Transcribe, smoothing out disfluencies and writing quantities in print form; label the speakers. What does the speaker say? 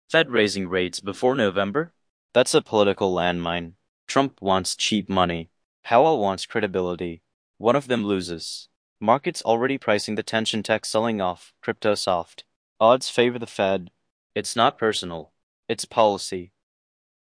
Speaker 1: Fed raising rates before November? That's a political landmine. Trump wants cheap money. Powell wants credibility. One of them loses. Markets already pricing the tension tech selling off, crypto soft. Odds favor the Fed. It's not personal. It's policy.